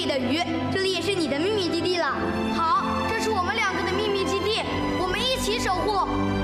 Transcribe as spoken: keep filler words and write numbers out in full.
里的鱼，这里也是你的秘密基地了。好，这是我们两个的秘密基地，我们一起守护。